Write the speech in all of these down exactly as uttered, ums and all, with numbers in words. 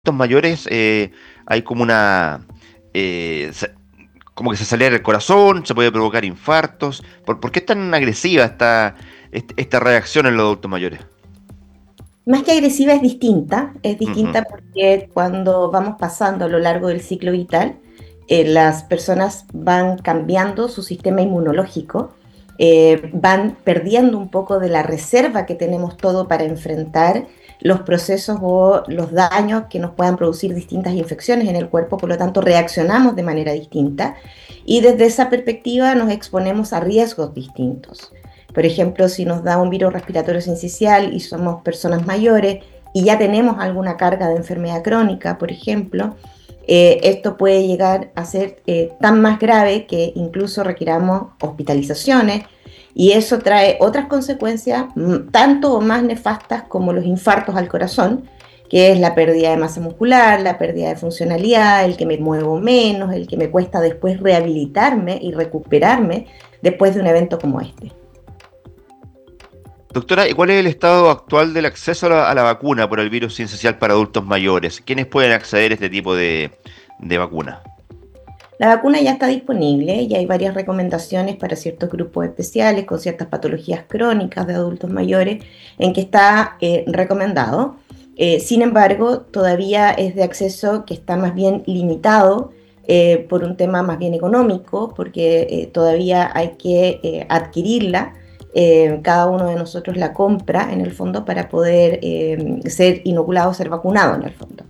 adultos mayores eh, hay como una... eh, se- como que se acelera el corazón, se puede provocar infartos. ¿Por, por qué es tan agresiva esta, est- esta reacción en los adultos mayores? Más que agresiva es distinta, es Ujú. distinta porque cuando vamos pasando a lo largo del ciclo vital, eh, las personas van cambiando su sistema inmunológico, eh, van perdiendo un poco de la reserva que tenemos todo para enfrentar los procesos o los daños que nos puedan producir distintas infecciones en el cuerpo, por lo tanto reaccionamos de manera distinta y desde esa perspectiva nos exponemos a riesgos distintos. Por ejemplo, si nos da un virus respiratorio sincicial y somos personas mayores y ya tenemos alguna carga de enfermedad crónica, por ejemplo, eh, esto puede llegar a ser eh, tan más grave que incluso requiramos hospitalizaciones y eso trae otras consecuencias mm, tanto o más nefastas como los infartos al corazón, que es la pérdida de masa muscular, la pérdida de funcionalidad, el que me muevo menos, el que me cuesta después rehabilitarme y recuperarme después de un evento como este. Doctora, ¿y cuál es el estado actual del acceso a la, a la vacuna por el virus sincicial para adultos mayores? ¿Quiénes pueden acceder a este tipo de, de vacuna? La vacuna ya está disponible y hay varias recomendaciones para ciertos grupos especiales con ciertas patologías crónicas de adultos mayores en que está eh, recomendado. Eh, sin embargo, todavía es de acceso que está más bien limitado eh, por un tema más bien económico, porque eh, todavía hay que eh, adquirirla. Eh, cada uno de nosotros la compra en el fondo para poder eh, ser inoculado, ser vacunado en el fondo.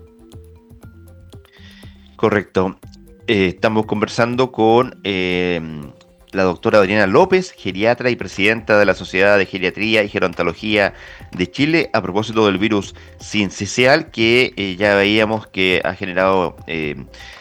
Correcto. Eh, estamos conversando con eh, la doctora Adriana López, geriatra y presidenta de la Sociedad de Geriatría y Gerontología de Chile, a propósito del virus sincicial que eh, ya veíamos que ha generado, eh,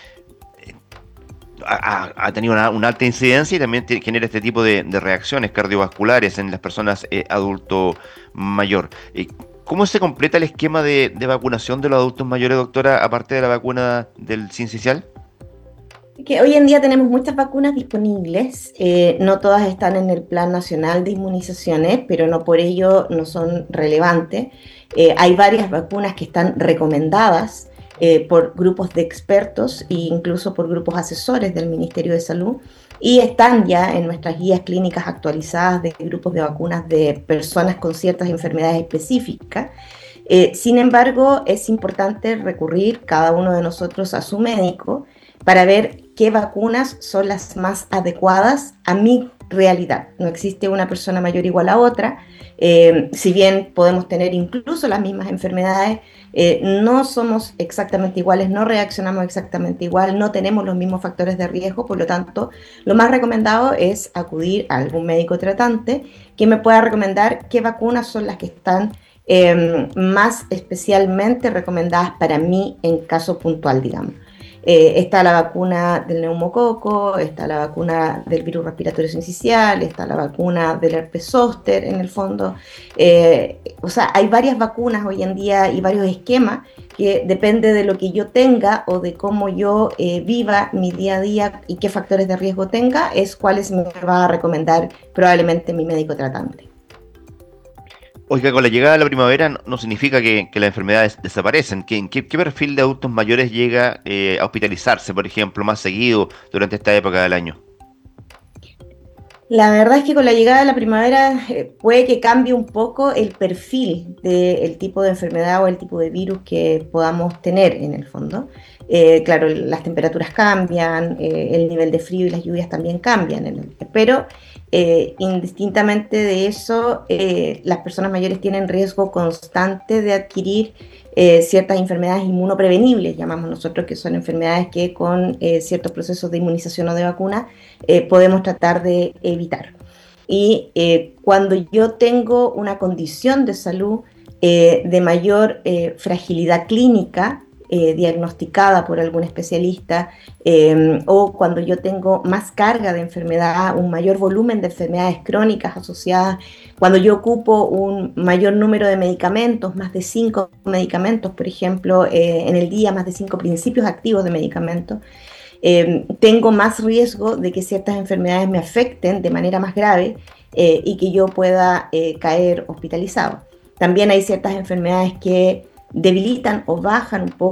ha, ha- ha tenido una, una alta incidencia y también te- genera este tipo de, de reacciones cardiovasculares en las personas eh, adulto mayor. Eh, ¿Cómo se completa el esquema de, de vacunación de los adultos mayores, doctora, aparte de la vacuna del sincicial? Que hoy en día tenemos muchas vacunas disponibles, eh, no todas están en el Plan Nacional de Inmunizaciones, pero no por ello no son relevantes. Eh, hay varias vacunas que están recomendadas eh, por grupos de expertos e incluso por grupos asesores del Ministerio de Salud y están ya en nuestras guías clínicas actualizadas de grupos de vacunas de personas con ciertas enfermedades específicas. Eh, sin embargo, es importante recurrir cada uno de nosotros a su médico para ver qué vacunas son las más adecuadas a mi realidad. No existe una persona mayor igual a otra. Eh, si bien podemos tener incluso las mismas enfermedades, eh, no somos exactamente iguales, no reaccionamos exactamente igual, no tenemos los mismos factores de riesgo, por lo tanto, lo más recomendado es acudir a algún médico tratante que me pueda recomendar qué vacunas son las que están eh, más especialmente recomendadas para mí en caso puntual, digamos. Eh, está la vacuna del neumococo, está la vacuna del virus respiratorio sincicial, está la vacuna del herpes zóster en el fondo. Eh, o sea, hay varias vacunas hoy en día y varios esquemas que depende de lo que yo tenga o de cómo yo eh, viva mi día a día y qué factores de riesgo tenga, es cuáles me va a recomendar probablemente mi médico tratante. Oiga, con la llegada de la primavera no, no significa que, que las enfermedades desaparecen. ¿Qué, qué, qué perfil de adultos mayores llega eh, a hospitalizarse, por ejemplo, más seguido durante esta época del año? La verdad es que con la llegada de la primavera eh, puede que cambie un poco el perfil del tipo de enfermedad o el tipo de virus que podamos tener en el fondo. Eh, claro, las temperaturas cambian, eh, el nivel de frío y las lluvias también cambian, en el- pero eh, indistintamente de eso, eh, las personas mayores tienen riesgo constante de adquirir eh, ciertas enfermedades inmunoprevenibles, llamamos nosotros, que son enfermedades que con eh, ciertos procesos de inmunización o de vacuna eh, podemos tratar de evitar. Y eh, cuando yo tengo una condición de salud eh, de mayor eh, fragilidad clínica, eh, diagnosticada por algún especialista, eh, o cuando yo tengo más carga de enfermedad, un mayor volumen de enfermedades crónicas asociadas, cuando yo ocupo un mayor número de medicamentos, más de cinco medicamentos, por ejemplo, eh, en el día, más de cinco principios activos de medicamentos, eh, tengo más riesgo de que ciertas enfermedades me afecten de manera más grave eh, y que yo pueda eh, caer hospitalizado. También hay ciertas enfermedades que debilitan o bajan un poco